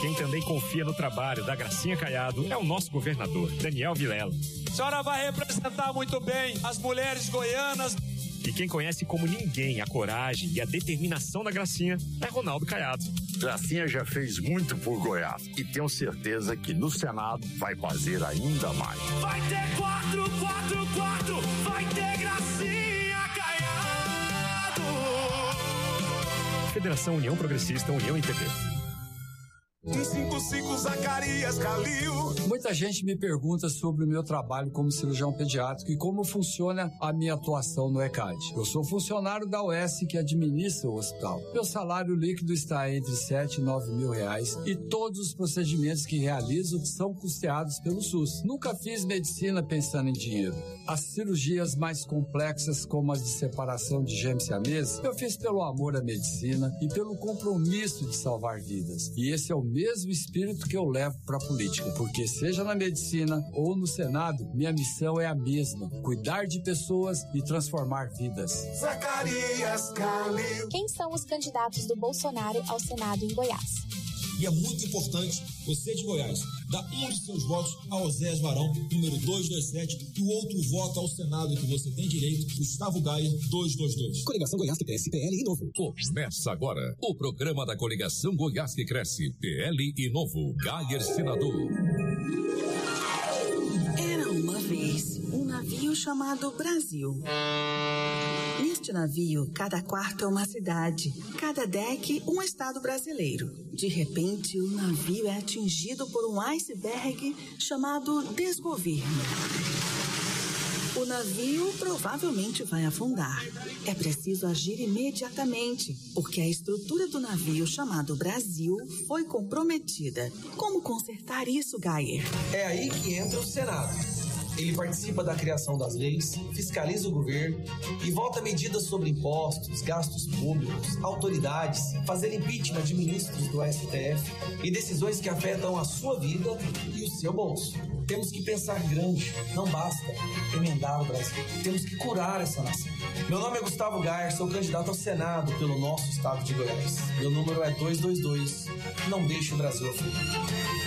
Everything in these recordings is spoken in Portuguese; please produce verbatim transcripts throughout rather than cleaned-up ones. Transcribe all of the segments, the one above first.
Quem também confia no trabalho da Gracinha Caiado é o nosso governador, Daniel Vilela. A senhora vai representar muito bem as mulheres goianas. E quem conhece como ninguém a coragem e a determinação da Gracinha é Ronaldo Caiado. Gracinha já fez muito por Goiás e tenho certeza que no Senado vai fazer ainda mais. Vai ter quatro, quatro, quatro, vai ter Gracinha Caiado. Federação União Progressista, União e P P. um cinco cinco Zacarias Calil. Muita gente me pergunta sobre o meu trabalho como cirurgião pediátrico e como funciona a minha atuação no ECAD. Eu sou funcionário da U E S que administra o hospital. Meu salário líquido está entre sete e nove mil reais e todos os procedimentos que realizo são custeados pelo SUS. Nunca fiz medicina pensando em dinheiro. As cirurgias mais complexas, como as de separação de gêmeos siameses, eu fiz pelo amor à medicina e pelo compromisso de salvar vidas. E esse é o mesmo espírito que eu levo para a política, porque seja na medicina ou no Senado, minha missão é a mesma: cuidar de pessoas e transformar vidas. Zacarias Calil. Quem são os candidatos do Bolsonaro ao Senado em Goiás? E é muito importante você de Goiás dar um de seus votos ao Osés Varão, número duzentos e vinte e sete, e o outro voto ao Senado que você tem direito, Gustavo Gaia, duzentos e vinte e dois. Coligação Goiás que Cresce, P L e Novo. Começa agora o programa da Coligação Goiás que Cresce, P L e Novo. Gaia Senador. Era uma vez um navio chamado Brasil. Neste navio, cada quarto é uma cidade, cada deck um estado brasileiro. De repente, o navio é atingido por um iceberg chamado desgoverno. O navio provavelmente vai afundar. É preciso agir imediatamente, porque a estrutura do navio chamado Brasil foi comprometida. Como consertar isso, Gayer? É aí que entra o Senado. Ele participa da criação das leis, fiscaliza o governo e vota medidas sobre impostos, gastos públicos, autoridades, fazer impeachment de ministros do S T F e decisões que afetam a sua vida e o seu bolso. Temos que pensar grande, não basta emendar o Brasil. Temos que curar essa nação. Meu nome é Gustavo Gayer, sou candidato ao Senado pelo nosso estado de Goiás. Meu número é duzentos e vinte e dois. Não deixe o Brasil afundar.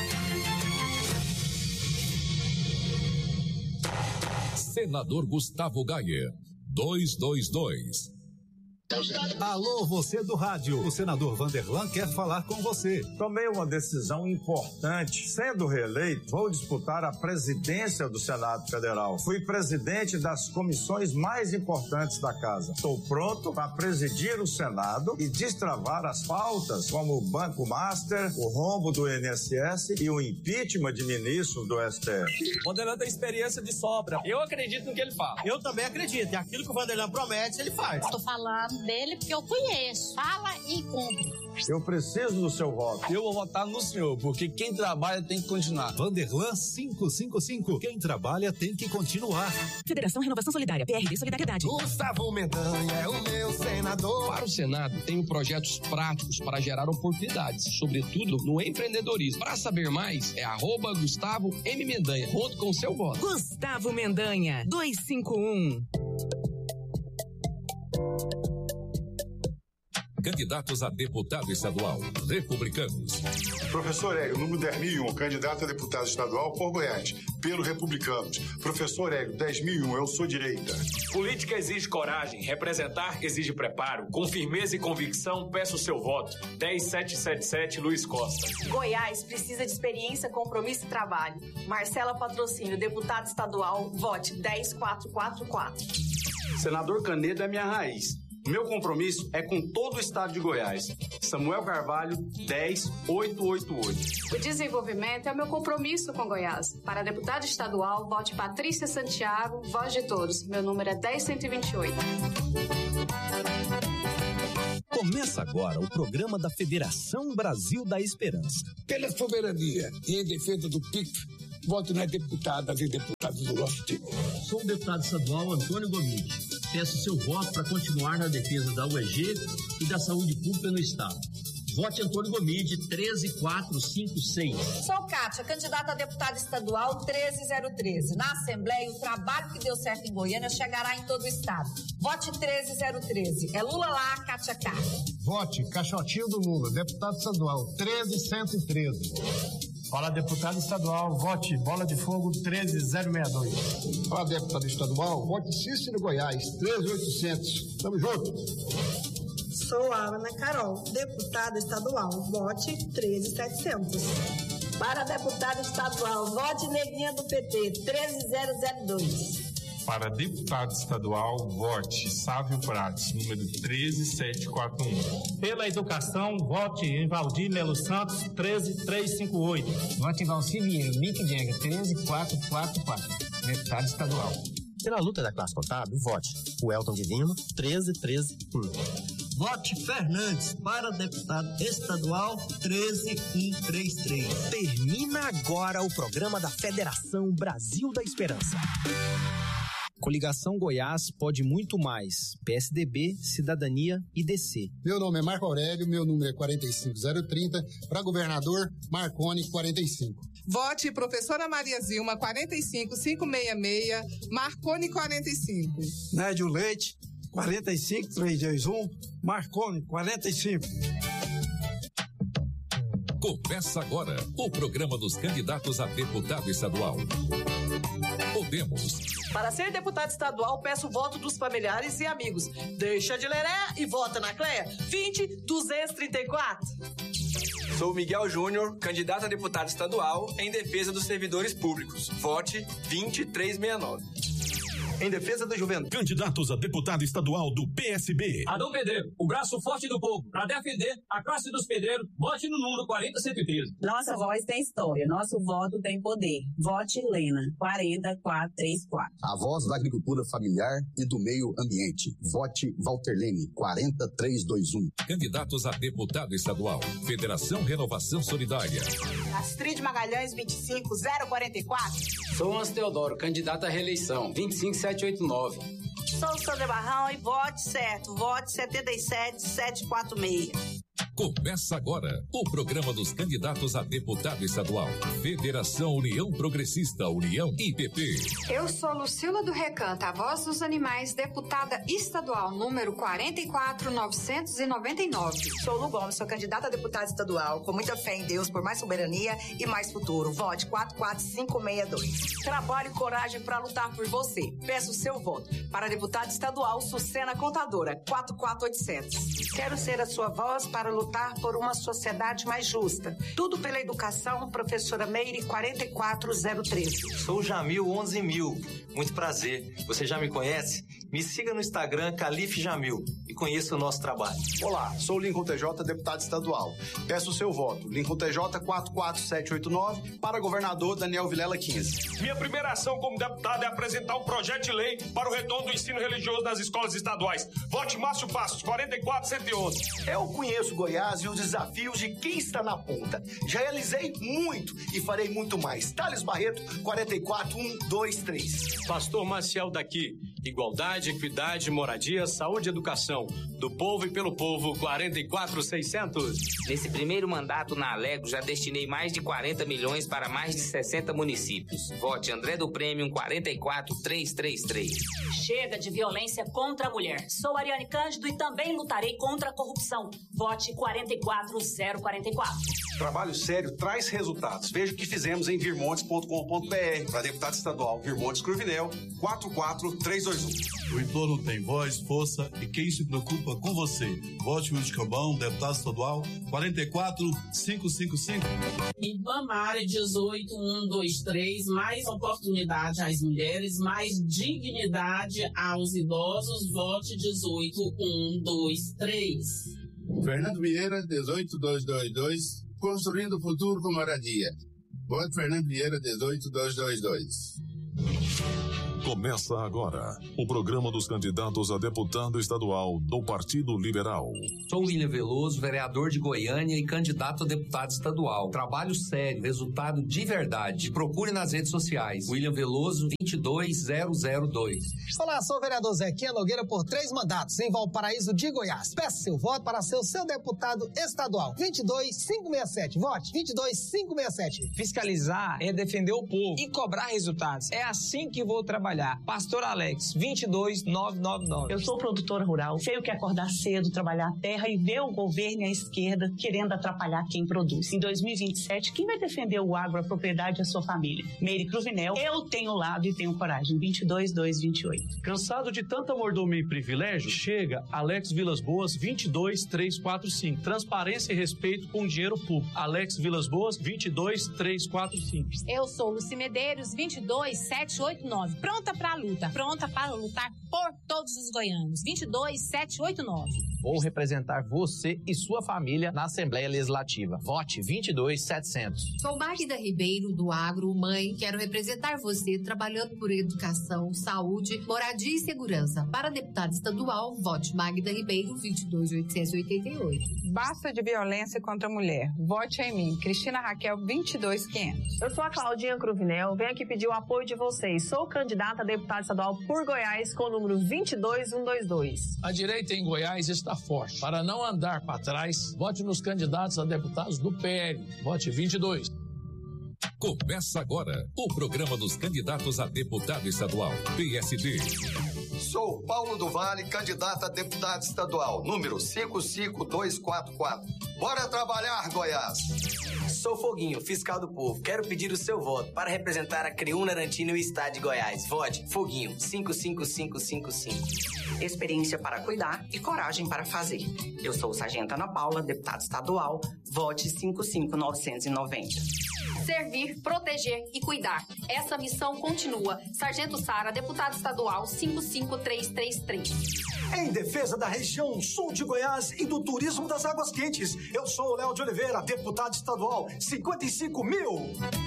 Senador Gustavo Gayer, duzentos e vinte e dois. Alô, você do rádio. O senador Vanderlan quer falar com você. Tomei uma decisão importante. Sendo reeleito, vou disputar a presidência do Senado Federal. Fui presidente das comissões mais importantes da casa. Estou pronto para presidir o Senado e destravar as pautas como o Banco Master, o rombo do I N S S e o impeachment de ministros do S T F. O Vanderlan tem experiência de sobra. Eu acredito no que ele fala. Eu também acredito. E aquilo que o Vanderlan promete, ele faz. Estou falando dele porque eu conheço. Fala e cumpre. Eu preciso do seu voto. Eu vou votar no senhor, porque quem trabalha tem que continuar. Vanderlan quinhentos e cinquenta e cinco. Quem trabalha tem que continuar. Federação Renovação Solidária, P R D Solidariedade. Gustavo Mendanha é o meu senador. Para o Senado, tenho projetos práticos para gerar oportunidades, sobretudo no empreendedorismo. Para saber mais, é arroba Gustavo M. Mendanha. Conto com o seu voto. Gustavo Mendanha, duzentos e cinquenta e um. Candidatos a deputado estadual, republicanos. Professor Hélio, número dez mil e um, candidato a deputado estadual por Goiás, pelo Republicanos. Professor Hélio, dez mil e um, eu sou direita. Política exige coragem, representar exige preparo. Com firmeza e convicção, peço o seu voto. dez mil setecentos e setenta e sete, Luiz Costa. Goiás precisa de experiência, compromisso e trabalho. Marcela Patrocínio, deputado estadual, vote dez mil quatrocentos e quarenta e quatro. Senador Canedo é minha raiz. Meu compromisso é com todo o estado de Goiás. Samuel Carvalho, dez mil oitocentos e oitenta e oito. O desenvolvimento é o meu compromisso com Goiás. Para deputado estadual, vote Patrícia Santiago, voz de todos. Meu número é dez mil cento e vinte e oito. Começa agora o programa da Federação Brasil da Esperança. Pela soberania e em defesa do P I C, voto nas deputadas e deputados do nosso time. Sou o deputado estadual Antônio Gomes. Peço seu voto para continuar na defesa da U E G e da saúde pública no Estado. Vote Antônio Gomide, treze mil quatrocentos e cinquenta e seis. Sou Kátia, candidata a deputada estadual treze zero treze. Na Assembleia, o trabalho que deu certo em Goiânia chegará em todo o estado. Vote treze zero treze. É Lula lá, Kátia cá. Vote Caixotinho do Lula, deputado estadual treze cento e treze. Fala, deputado estadual, vote Bola de Fogo treze zero sessenta e dois. Fala, deputado estadual, vote Cícero Goiás treze mil e oitocentos. Tamo junto. Sou a Ana Carol, deputada estadual, vote treze mil e setecentos. Para deputada estadual, vote Neguinha do P T, treze zero zero dois. Para deputado estadual, vote Sávio Prates, número treze mil setecentos e quarenta e um. Pela educação, vote em Valdir Melo Santos, treze mil trezentos e cinquenta e oito. Vote em Valci Vieira, Mick Jagger, treze mil quatrocentos e quarenta e quatro. Deputado estadual. Pela luta da classe contábil, vote o Elton Divino, treze mil trezentos e um. Vote Fernandes para deputado estadual treze mil cento e trinta e três. Termina agora o programa da Federação Brasil da Esperança. Coligação Goiás pode muito mais. P S D B, Cidadania e D C. Meu nome é Marco Aurélio, meu número é quarenta e cinco zero trinta. Para governador, Marconi quarenta e cinco. Vote professora Maria Zilma quarenta e cinco quinhentos e sessenta e seis, Marconi quarenta e cinco. Nédio Leite quarenta e cinco trezentos e vinte e um, Marconi quarenta e cinco. Começa agora o programa dos candidatos a deputado estadual. Podemos. Para ser deputado estadual, peço o voto dos familiares e amigos. Deixa de leré e vota na Cleia. vinte duzentos e trinta e quatro. Sou Miguel Júnior, candidato a deputado estadual em defesa dos servidores públicos. Vote vinte três sessenta e nove. Em defesa da juventude. Candidatos a deputado estadual do P S B. Adão Pedreiro, o braço forte do povo. Para defender a classe dos pedreiros, vote no número quarenta cento e treze. Nossa voz tem história, nosso voto tem poder. Vote Lena, quarenta quatrocentos e trinta e quatro. A voz da agricultura familiar e do meio ambiente. Vote Walter Lene, quarenta trezentos e vinte e um. Candidatos a deputado estadual. Federação Renovação Solidária. Astrid Magalhães, vinte e cinco zero quarenta e quatro. Sou Hans Teodoro, candidato à reeleição, vinte e cinco setecentos e oitenta e nove. Sou Sandra Barrão e vote certo, vote setenta e sete setecentos e quarenta e seis. Começa agora o programa dos candidatos a deputado estadual. Federação União Progressista, União I P P. Eu sou Lucila do Recanto, a voz dos animais, deputada estadual, número quarenta e quatro novecentos e noventa e nove. Sou Lu Gomes, sou candidata a deputada estadual, com muita fé em Deus, por mais soberania e mais futuro. Vote quatro quatro cinco seis dois. Trabalho e coragem para lutar por você. Peço o seu voto. Para deputada estadual, Sucena Contadora, quatro quatro oitocentos. Quero ser a sua voz para lutar por uma sociedade mais justa. Tudo pela educação, professora Meire, quarenta e quatro zero treze. Sou Jamil onze mil. Muito prazer. Você já me conhece? Me siga no Instagram, Calife Jamil, e conheça o nosso trabalho. Olá, sou Lincoln T J, deputado estadual. Peço o seu voto. Lincoln T J quatro quatro sete oito nove para governador Daniel Vilela quinze. Minha primeira ação como deputado é apresentar um projeto de lei para o retorno do ensino religioso nas escolas estaduais. Vote Márcio Passos, quarenta e quatro cento e onze. Eu conheço Goiás e os desafios de quem está na ponta. Já realizei muito e farei muito mais. Thales Barreto, quarenta e quatro um dois três. Pastor Maciel daqui. Igualdade, equidade, moradia, saúde e educação. Do povo e pelo povo, quarenta e quatro seiscentos. Nesse primeiro mandato na Alego, já destinei mais de quarenta milhões para mais de sessenta municípios. Vote André do Prêmio, quarenta e quatro trezentos e trinta e três. Chega de violência contra a mulher. Sou Ariane Cândido e também lutarei contra a corrupção. Vote quarenta e quatro zero quarenta e quatro. Trabalho sério traz resultados. Veja o que fizemos em virmontes ponto com ponto b r. Para deputado estadual, Virmontes Cruvinel, quatro quatro três dois um. O entorno tem voz, força e quem se preocupa com você. Vote Wilde Cambão, deputado estadual, quarenta e quatro cinco cinco cinco. Ibamar dezoito um dois três, mais oportunidade às mulheres, mais dignidade aos idosos. Vote dezoito um dois três. Fernando Vieira, dezoito dois dois dois, construindo o futuro com moradia. Vote Fernando Vieira, dezoito dois dois dois. Começa agora o programa dos candidatos a deputado estadual do Partido Liberal. Sou William Veloso, vereador de Goiânia e candidato a deputado estadual. Trabalho sério, resultado de verdade. Procure nas redes sociais. William Veloso vinte e dois zero zero dois. Olá, sou o vereador Zequinha Nogueira por três mandatos em Valparaíso de Goiás. Peço seu voto para ser o seu deputado estadual. vinte e dois cinco seis sete. Vote vinte e dois cinco seis sete. Fiscalizar é defender o povo e cobrar resultados. É assim que vou trabalhar. Pastor Alex, vinte e dois nove nove nove. Eu sou produtora rural, sei o que é acordar cedo, trabalhar a terra e ver o governo e a esquerda querendo atrapalhar quem produz. Em dois mil e vinte e sete, quem vai defender o agro, a propriedade e a sua família? Meire Cruvinel, eu tenho lado e tenho coragem. vinte e dois dois vinte e oito. Cansado de tanta mordomia e privilégio? Chega Alex Vilas Boas vinte e dois três quatro cinco. Transparência e respeito com o dinheiro público. Alex Vilas Boas vinte e dois três quatro cinco. Eu sou Luci Medeiros vinte e dois sete oito nove. Pronta para a luta, pronta para lutar por todos os goianos. vinte e dois sete oito nove. Vou representar você e sua família na Assembleia Legislativa. Vote vinte e dois setecentos. Sou Magda Ribeiro, do Agro, mãe. Quero representar você trabalhando por educação, saúde, moradia e segurança. Para deputado estadual, vote Magda Ribeiro, vinte e dois oitocentos e oitenta e oito. Basta de violência contra a mulher. Vote em mim. Cristina Raquel, vinte e dois quinhentos. Eu sou a Claudinha Cruvinel. Venho aqui pedir o apoio de vocês. Sou candidata a deputada estadual por Goiás com o número vinte e dois cento e vinte e dois. A direita em Goiás está forte. Para não andar para trás, vote nos candidatos a deputados do P L. Vote vinte e dois. Começa agora o programa dos candidatos a deputado estadual, P S D. Sou Paulo do Vale, candidato a deputado estadual, número cinco cinco dois quatro quatro. Bora trabalhar, Goiás! Sou Foguinho, fiscal do povo. Quero pedir o seu voto para representar a Creúna Arantina e o estado de Goiás. Vote Foguinho, cinco cinco cinco cinco cinco. Experiência para cuidar e coragem para fazer. Eu sou Sargento Ana Paula, deputada estadual. Vote cinco cinco nove nove zero. Servir, proteger e cuidar. Essa missão continua. Sargento Sara, deputado estadual, cinco cinco três três três. Em defesa da região sul de Goiás e do turismo das águas quentes, eu sou o Léo de Oliveira, deputado estadual, cinquenta e cinco mil.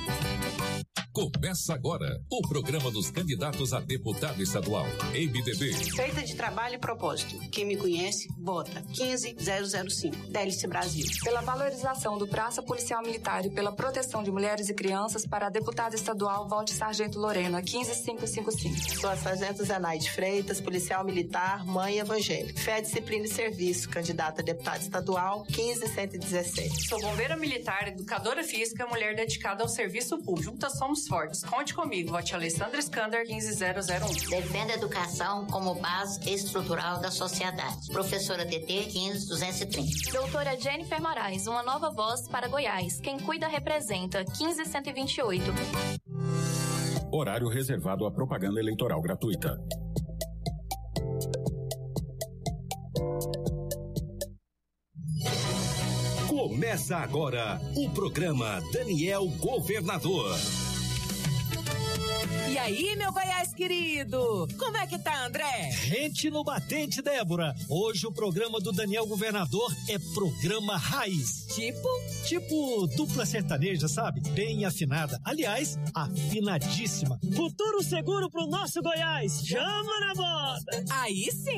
Começa agora o programa dos candidatos a deputado estadual, M D B. Feita de trabalho e propósito. Quem me conhece, vota quinze zero zero cinco, D L C Brasil. Pela valorização do Praça Policial Militar e pela proteção de mulheres e crianças, para a deputada estadual, vote Sargento Lorena, quinze cinco cinco cinco. Sou a Sargento Zenaide Freitas, policial militar, mãe evangélica. Fé, disciplina e serviço, candidata a deputada estadual, quinze cento e dezessete. Sou bombeira militar, educadora física, mulher dedicada ao serviço público. Juntas somos fortes. Conte comigo. Vote Alessandra Skander, quinze zero zero um. Defenda a educação como base estrutural da sociedade. Professora T T, quinze duzentos e trinta. Doutora Jennifer Moraes, uma nova voz para Goiás. Quem cuida representa, quinze cento e vinte e oito. Horário reservado à propaganda eleitoral gratuita. Começa agora o programa Daniel Governador. E aí, meu Goiás querido? Como é que tá, André? Rente no batente, Débora. Hoje o programa do Daniel Governador é programa raiz. Tipo? Tipo dupla sertaneja, sabe? Bem afinada. Aliás, afinadíssima. Futuro seguro pro nosso Goiás. Chama na moda. Aí sim.